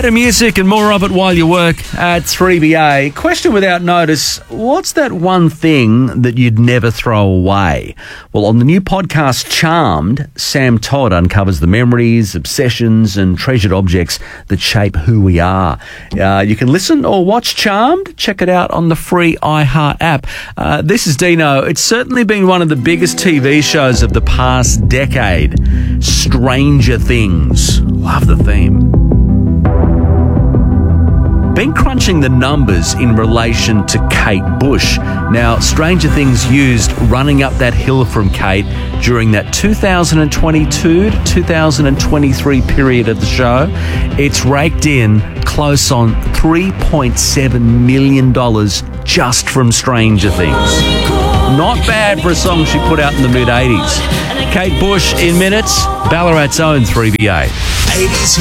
Better music and more of it while you work at 3BA. Question without notice, what's that one thing that you'd never throw away? Well, on the new podcast Charmed, Sam Todd uncovers the memories, obsessions and treasured objects that shape who we are. You can listen or watch Charmed. Check it out on the free iHeart app. This is Dino. It's certainly been one of the biggest TV shows of the past decade. Stranger Things. Love the theme. Been crunching the numbers in relation to Kate Bush. Now, Stranger Things used Running Up That Hill from Kate during that 2022 to 2023 period of the show. It's raked in close on $3.7 million just from Stranger Things. Not bad for a song she put out in the mid-80s. Kate Bush in minutes, Ballarat's own 3BA. 80s